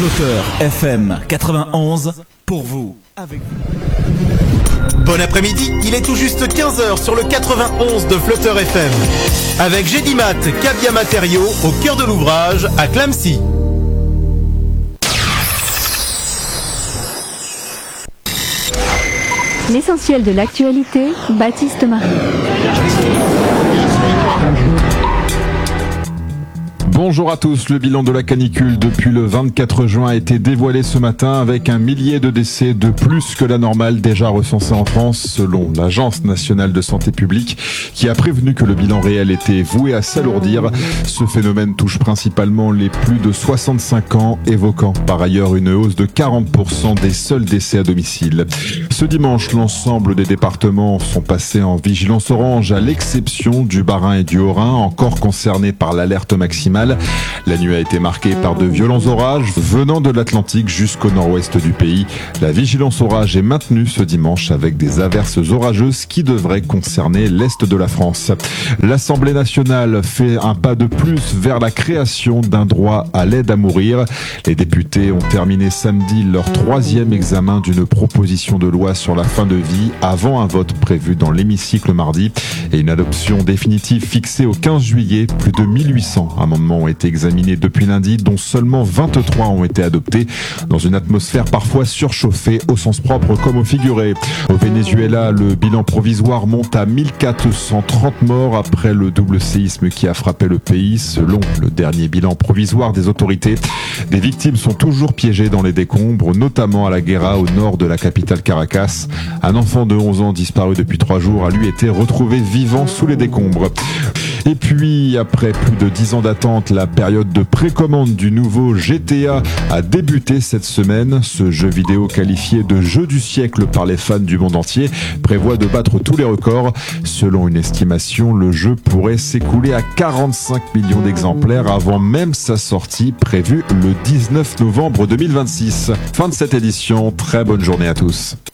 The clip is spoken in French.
Flotteur FM 91 pour vous, avec vous. Bon après-midi, il est tout juste 15h sur le 91 de Flotteur FM. Avec Gédimat, Cavia Matériaux, au cœur de l'ouvrage, à Clamecy. L'essentiel de l'actualité, Baptiste Marie. Bonjour à tous, le bilan de la canicule depuis le 24 juin a été dévoilé ce matin avec 1 millier de décès de plus que la normale déjà recensée en France selon l'Agence nationale de santé publique qui a prévenu que le bilan réel était voué à s'alourdir. Ce phénomène touche principalement les plus de 65 ans, évoquant par ailleurs une hausse de 40% des seuls décès à domicile. Ce dimanche, l'ensemble des départements sont passés en vigilance orange à l'exception du Bas-Rhin et du Haut-Rhin, encore concernés par l'alerte maximale. La nuit a été marquée par de violents orages venant de l'Atlantique jusqu'au nord-ouest du pays. La vigilance orage est maintenue ce dimanche avec des averses orageuses qui devraient concerner l'est de la France. L'Assemblée nationale fait un pas de plus vers la création d'un droit à l'aide à mourir. Les députés ont terminé samedi leur 3e examen d'une proposition de loi sur la fin de vie avant un vote prévu dans l'hémicycle mardi et une adoption définitive fixée au 15 juillet. Plus de 1800 amendements ont été examinés depuis lundi, dont seulement 23 ont été adoptés dans une atmosphère parfois surchauffée au sens propre comme au figuré. Au Venezuela, le bilan provisoire monte à 1430 morts après le double séisme qui a frappé le pays. Selon le dernier bilan provisoire des autorités, des victimes sont toujours piégées dans les décombres, notamment à La Guera, au nord de la capitale Caracas. Un enfant de 11 ans disparu depuis 3 jours a lui été retrouvé vivant sous les décombres. Et puis, après plus de 10 ans d'attente, la période de précommande du nouveau GTA a débuté cette semaine. Ce jeu vidéo qualifié de jeu du siècle par les fans du monde entier prévoit de battre tous les records. Selon une estimation, le jeu pourrait s'écouler à 45 millions d'exemplaires avant même sa sortie prévue le 19 novembre 2026. Fin de cette édition, très bonne journée à tous.